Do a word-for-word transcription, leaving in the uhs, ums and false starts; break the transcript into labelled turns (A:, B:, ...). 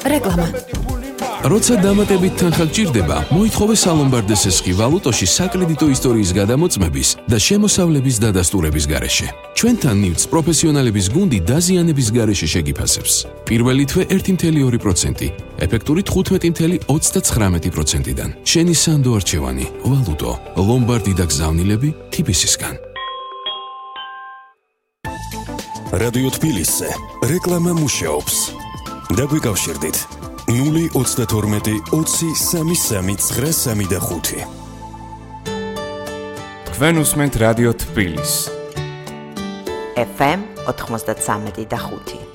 A: რეკლამა.
B: როცა დამატებით თანხა გჭირდება, მოითხოვე სალომბარდეს ესხი ვალუტოში საკრედიტო ისტორიის გადამოწმების და შემოსავლების დადასტურების გარეშე. ჩვენთან ნივთს პროფესიონალების გუნდი დაზიანების გარეშე შეგიფასებს. პირველი თვე ერთი კoma ორი პროცენტი, ეფექტური თხუთმეტი კoma ოცდაცხრამეტი პროცენტიდან. შენი სანდო არჩევანი, ვალუტო, ლომბარდი და გზავნილები თბილისისგან.
C: რადიო თბილისზე რეკლამა მუშაობს. დაგვიკავშირდით ნული ოცდათორმეტი ოცი სამი სამი ცხრა სამი და ხუთი.
D: თქვენ უსმენთ რადიო თბილის
A: ეფ ემ ოთხმოცდათსამეტი და ხუთი.